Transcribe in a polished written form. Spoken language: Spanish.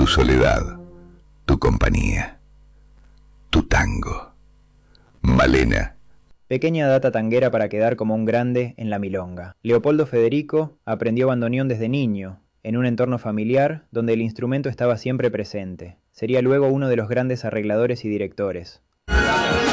tu soledad, tu compañía, tu tango. Malena. Pequeña data tanguera para quedar como un grande en la milonga. Leopoldo Federico aprendió bandoneón desde niño, en un entorno familiar donde el instrumento estaba siempre presente. Sería luego uno de los grandes arregladores y directores.